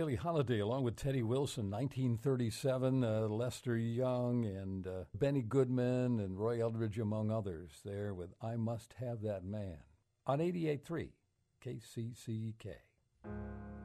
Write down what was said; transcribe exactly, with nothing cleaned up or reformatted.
Billie Holiday along with Teddy Wilson, nineteen thirty-seven, uh, Lester Young and uh, Benny Goodman and Roy Eldridge, among others, there with I Must Have That Man on eighty-eight point three K C C K.